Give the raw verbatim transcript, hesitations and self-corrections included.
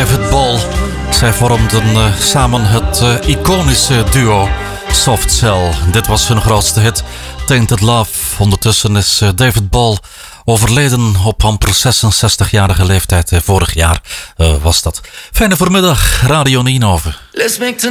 David Ball. Zij vormden uh, samen het uh, iconische duo Soft Cell. Dit was hun grootste hit, Tainted Love. Ondertussen is uh, David Ball overleden op amper zesenzestigjarige leeftijd. Uh, vorig jaar uh, was dat. Fijne voormiddag, Radio Nienhoven. Let's make